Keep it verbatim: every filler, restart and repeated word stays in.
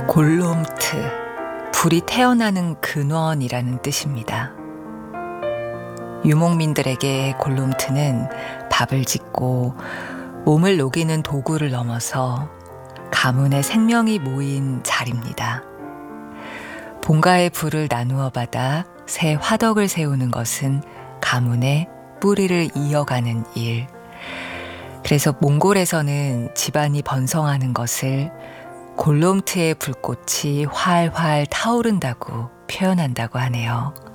골롬트, 불이 태어나는 근원이라는 뜻입니다. 유목민들에게 골롬트는 밥을 짓고 몸을 녹이는 도구를 넘어서 가문의 생명이 모인 자리입니다. 본가의 불을 나누어 받아 새 화덕을 세우는 것은 가문의 뿌리를 이어가는 일. 그래서 몽골에서는 집안이 번성하는 것을 골롬트의 불꽃이 활활 타오른다고 표현한다고 하네요.